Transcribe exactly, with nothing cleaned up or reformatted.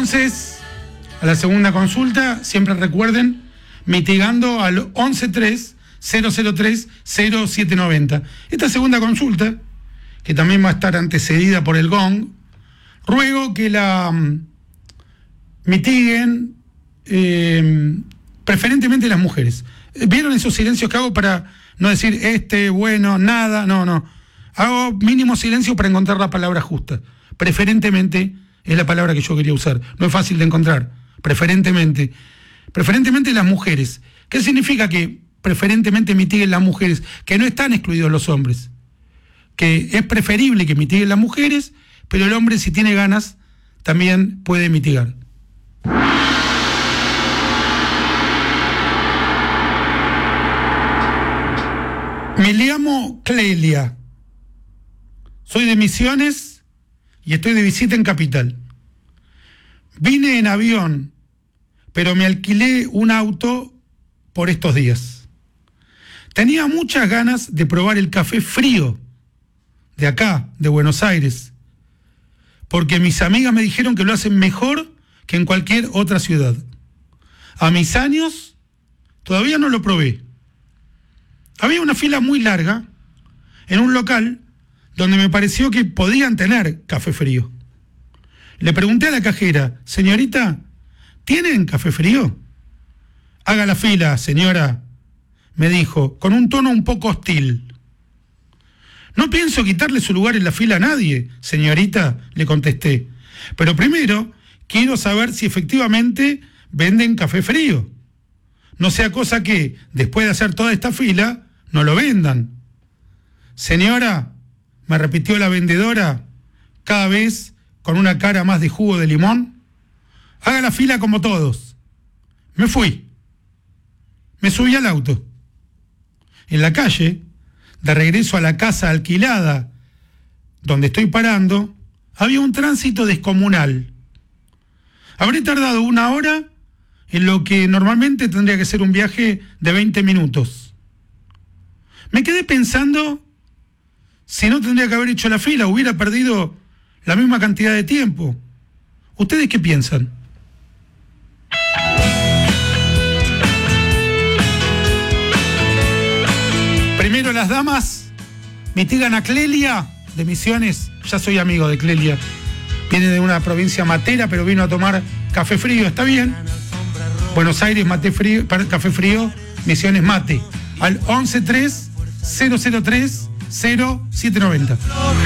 Entonces, a la segunda consulta, siempre recuerden, mitigando al once tres cero cero tres cero siete noventa. Esta segunda consulta, que también va a estar antecedida por el gong, ruego que la um, mitiguen eh, preferentemente las mujeres. ¿Vieron esos silencios que hago para no decir este, bueno, nada? No, no. Hago mínimo silencio para encontrar la palabra justa. Preferentemente es la palabra que yo quería usar. No es fácil de encontrar. Preferentemente. Preferentemente las mujeres. ¿Qué significa que preferentemente mitiguen las mujeres? Que no están excluidos los hombres. Que es preferible que mitiguen las mujeres, pero el hombre, si tiene ganas, también puede mitigar. Me llamo Clelia. Soy de Misiones y estoy de visita en Capital. Vine en avión, pero me alquilé un auto por estos días. Tenía muchas ganas de probar el café frío de acá, de Buenos Aires, porque mis amigas me dijeron que lo hacen mejor que en cualquier otra ciudad. A mis años, todavía no lo probé. Había una fila muy larga en un local donde me pareció que podían tener café frío. Le pregunté a la cajera, señorita, ¿tienen café frío? Haga la fila, señora, me dijo, con un tono un poco hostil. No pienso quitarle su lugar en la fila a nadie, señorita, le contesté. Pero primero quiero saber si efectivamente venden café frío. No sea cosa que, después de hacer toda esta fila, no lo vendan. Señora, me repitió la vendedora, cada vez con una cara más de jugo de limón, haga la fila como todos. Me fui. Me subí al auto. En la calle, de regreso a la casa alquilada, donde estoy parando, había un tránsito descomunal. Habré tardado una hora en lo que normalmente tendría que ser un viaje de veinte minutos. Me quedé pensando si no tendría que haber hecho la fila, hubiera perdido la misma cantidad de tiempo. ¿Ustedes qué piensan? Primero las damas mitigan a Clelia de Misiones. Ya soy amigo de Clelia. Viene de una provincia matera, pero vino a tomar café frío. ¿Está bien? Buenos Aires, mate frío, café frío, Misiones mate. Al once tres cero cero tres cero siete noventa.